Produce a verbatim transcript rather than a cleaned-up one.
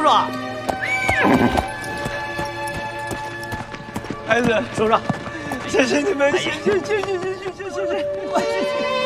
叔。孩子，叔叔，谢谢你们，谢谢谢谢谢谢谢谢谢谢。